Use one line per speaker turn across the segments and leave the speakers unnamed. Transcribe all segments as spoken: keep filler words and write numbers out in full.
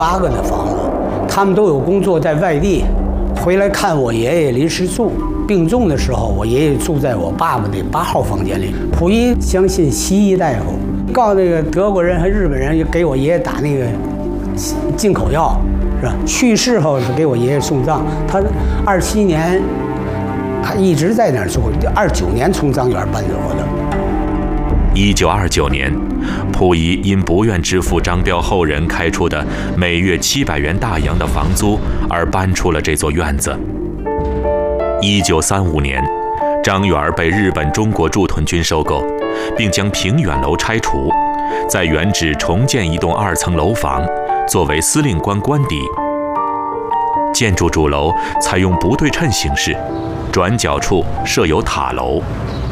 八个那房子，他们都有工作在外地，回来看我爷爷临时住。病重的时候，我爷爷住在我爸爸那八号房间里。溥仪相信西医大夫，告诉那个德国人和日本人也给我爷爷打那个进口药，是吧？去世后是给我爷爷送葬，他二七年他一直在那儿住，二九年从张园搬走的。
一九二九年，溥仪因不愿支付张彪后人开出的每月七百元大洋的房租，而搬出了这座院子。一九三五年，张园被日本中国驻屯军收购，并将平远楼拆除，在原址重建一栋二层楼房，作为司令官官邸。建筑主楼采用不对称形式，转角处设有塔楼。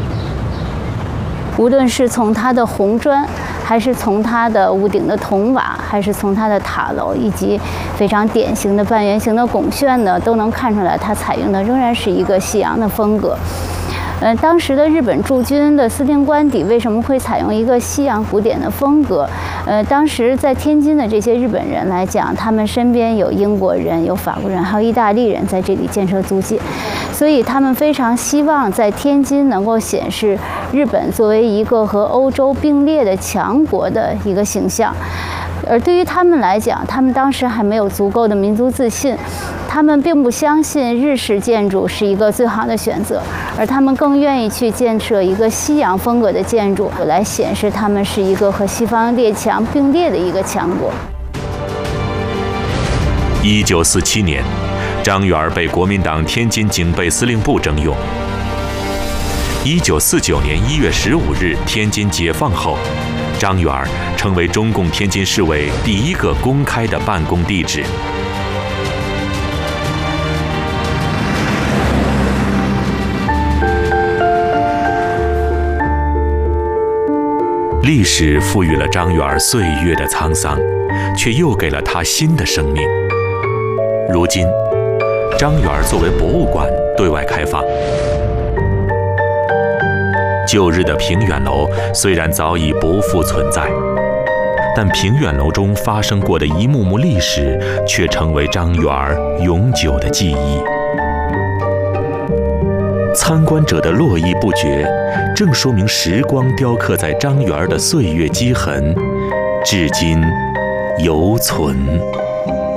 无论是从它的红砖，还是从它的屋顶的铜瓦，还是从它的塔楼，以及非常典型的半圆形的拱券呢，都能看出来它采用的仍然是一个西洋的风格。呃，当时的日本驻军的司令官邸为什么会采用一个西洋古典的风格？呃，当时在天津的这些日本人来讲，他们身边有英国人、有法国人，还有意大利人在这里建设租界，所以他们非常希望在天津能够显示日本作为一个和欧洲并列的强国的一个形象。而对于他们来讲，他们当时还没有足够的民族自信，他们并不相信日式建筑是一个最好的选择，而他们更愿意去建设一个西洋风格的建筑，来显示他们是一个和西方列强并列的一个强国。
一九四七年，张园被国民党天津警备司令部征用。一九四九年一月十五日，天津解放后，张园成为中共天津市委第一个公开的办公地址。历史赋予了张园岁月的沧桑，却又给了他新的生命。如今，张园作为博物馆对外开放。旧日的平远楼虽然早已不复存在，但平远楼中发生过的一幕幕历史，却成为张园永久的记忆。参观者的络绎不绝，正说明时光雕刻在张园的岁月积痕，至今犹存。